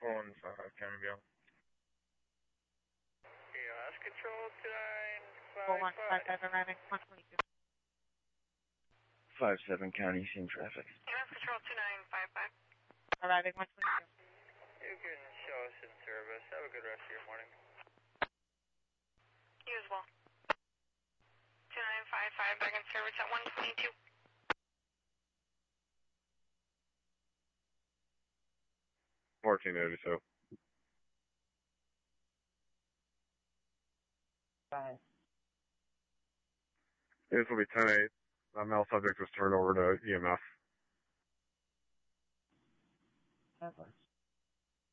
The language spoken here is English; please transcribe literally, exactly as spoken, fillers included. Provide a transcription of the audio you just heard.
Pulling uh, County View. Yeah, last control two nine five four one five five arriving one twenty-two. five seven County, same traffic. Last control two nine five five. Arriving one twenty-two. You can show us in service. Have a good rest of your morning. You as well. two nine five five back in service at one twenty-two. fourteen eighty-two. Five. This will be ten eight. The male subject was turned over to E M S. That works.